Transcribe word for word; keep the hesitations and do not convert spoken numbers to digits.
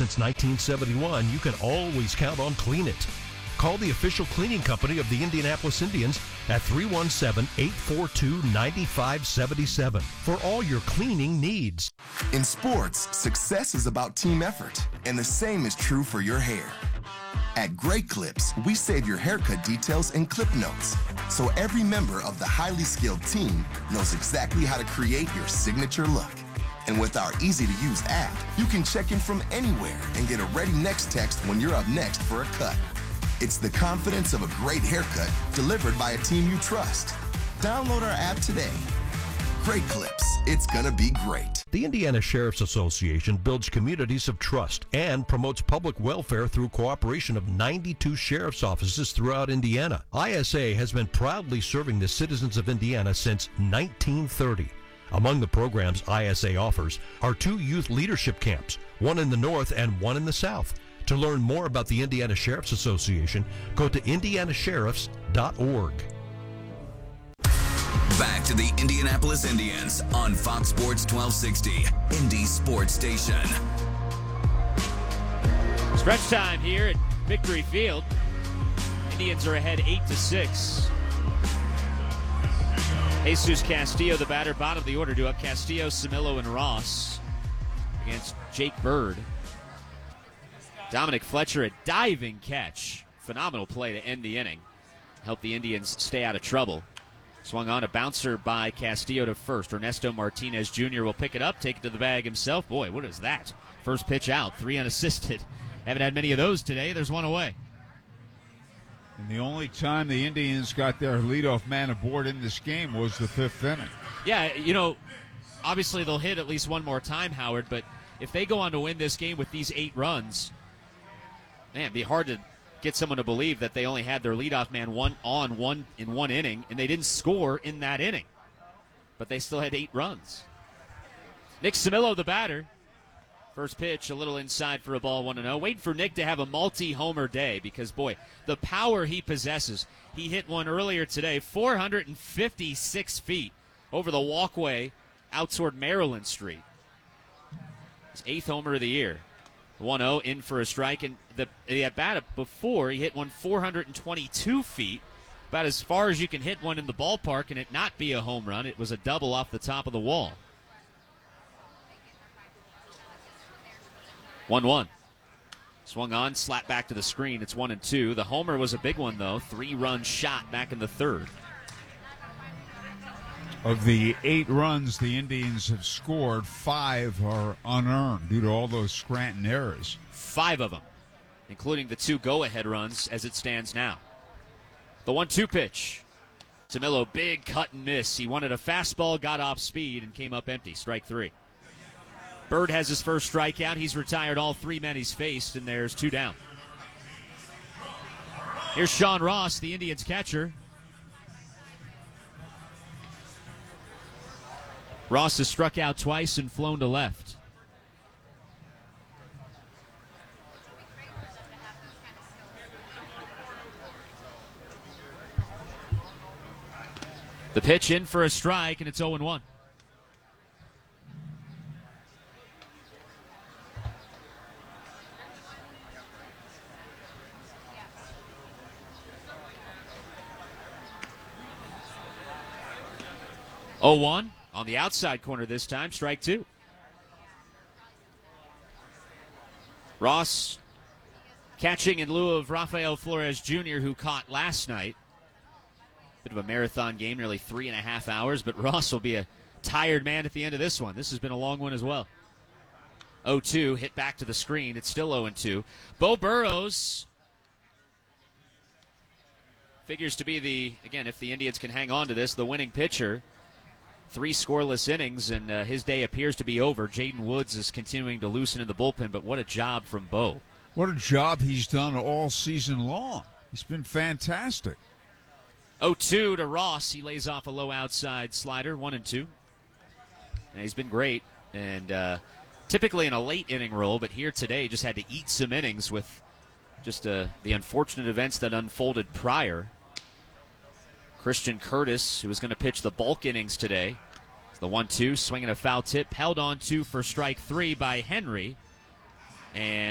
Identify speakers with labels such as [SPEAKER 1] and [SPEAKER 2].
[SPEAKER 1] since nineteen seventy-one, you can always count on Clean It. Call the official cleaning company of the Indianapolis Indians at three one seven, eight four two, nine five seven seven for all your cleaning needs.
[SPEAKER 2] In sports, success is about team effort, and the same is true for your hair. At Great Clips, we save your haircut details in clip notes, so every member of the highly skilled team knows exactly how to create your signature look. And with our easy-to-use app, you can check in from anywhere and get a ready next text when you're up next for a cut. It's the confidence of a great haircut delivered by a team you trust. Download our app today. Great Clips. It's gonna be great.
[SPEAKER 1] The Indiana Sheriff's Association builds communities of trust and promotes public welfare through cooperation of ninety-two sheriff's offices throughout Indiana. I S A has been proudly serving the citizens of Indiana since nineteen thirty. Among the programs I S A offers are two youth leadership camps, one in the north and one in the south. To learn more about the Indiana Sheriff's Association, go to indiana sheriffs dot org.
[SPEAKER 3] Back to the Indianapolis Indians on Fox Sports twelve sixty, Indy Sports Station.
[SPEAKER 4] Stretch time here at Victory Field. Indians are ahead eight to six. Jesus Castillo, the batter, bottom of the order, due up Castillo, Samillo, and Ross against Jake Bird. Dominic Fletcher, a diving catch. Phenomenal play to end the inning. Help the Indians stay out of trouble. Swung on, a bouncer by Castillo to first. Ernesto Martinez Junior will pick it up, take it to the bag himself. Boy, what is that? First pitch out, three unassisted. Haven't had many of those today. There's one away.
[SPEAKER 5] And the only time the Indians got their leadoff man aboard in this game was the fifth inning.
[SPEAKER 4] Yeah, you know, obviously they'll hit at least one more time, Howard, but if they go on to win this game with these eight runs, man, it'd be hard to get someone to believe that they only had their leadoff man one on one in one inning, and they didn't score in that inning. But they still had eight runs. Nick Samillo, the batter. First pitch, a little inside for a ball, one and oh. Waiting for Nick to have a multi-homer day because, boy, the power he possesses. He hit one earlier today, four hundred fifty-six feet over the walkway out toward Maryland Street. His eighth homer of the year. one oh, in for a strike. And the, the at-bat before, he hit one four hundred twenty-two feet, about as far as you can hit one in the ballpark and it not be a home run. It was a double off the top of the wall. one one. Swung on, slapped back to the screen. It's one and two. The homer was a big one, though. Three-run shot back in the third.
[SPEAKER 5] Of the eight runs the Indians have scored, five are unearned due to all those Scranton errors.
[SPEAKER 4] Five of them, including the two go-ahead runs as it stands now. The one two pitch. Samillo, big cut and miss. He wanted a fastball, got off speed, and came up empty. Strike three. Bird has his first strikeout. He's retired all three men he's faced, and there's two down. Here's Sean Ross, the Indians catcher. Ross has struck out twice and flown to left. The pitch in for a strike, and it's oh and one. oh one on the outside corner this time, strike two. Ross catching in lieu of Rafael Flores Junior, who caught last night. Bit of a marathon game, nearly three and a half hours, but Ross will be a tired man at the end of this one. This has been a long one as well. oh two, hit back to the screen. It's still oh and two. Beau Burrows figures to be the, again, if the Indians can hang on to this, the winning pitcher. Three scoreless innings, and uh, his day appears to be over. Jaden Woods is continuing to loosen in the bullpen, but what a job from Beau.
[SPEAKER 5] What a job he's done all season long. He's been fantastic.
[SPEAKER 4] oh two to Ross. He lays off a low outside slider, one and two. And he's been great, and uh, typically in a late inning role, but here today just had to eat some innings with just uh, the unfortunate events that unfolded prior. Christian Curtis, who was going to pitch the bulk innings today. The one two, swinging a foul tip, held on to for strike three by Henry. And